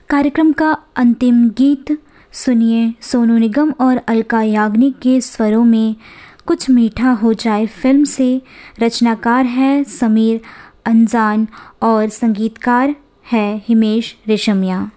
कार्यक्रम का अंतिम गीत सुनिए सोनू निगम और अलका याग्निक के स्वरों में कुछ मीठा हो जाए फिल्म से। रचनाकार है समीर अंजान और संगीतकार है हिमेश रेशमिया।